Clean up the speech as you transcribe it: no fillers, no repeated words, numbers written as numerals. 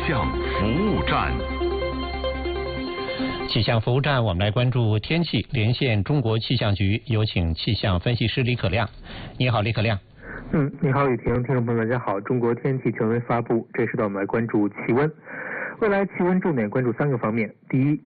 象服务站。 气象服务站，我们来关注天气，连线中国气象局，有请气象分析师李可亮。你好，李可亮。 你好，雨婷，听众朋友大家好。中国天气权威发布，这时段我们来关注气温。未来气温重点关注3个方面：第一，